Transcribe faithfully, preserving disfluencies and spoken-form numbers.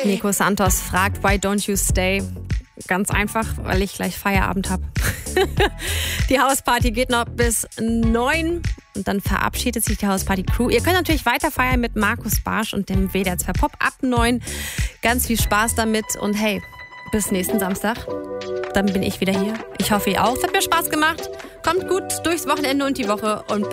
Nico Santos fragt, why don't you stay? Ganz einfach, weil ich gleich Feierabend habe. Die Hausparty geht noch bis neun und dann verabschiedet sich die Hausparty-Crew. Ihr könnt natürlich weiter feiern mit Markus Barsch und dem W D R zwei Pop ab neun. Ganz viel Spaß damit und hey, bis nächsten Samstag. Dann bin ich wieder hier. Ich hoffe, ihr auch. Es hat mir Spaß gemacht. Kommt gut durchs Wochenende und die Woche und bis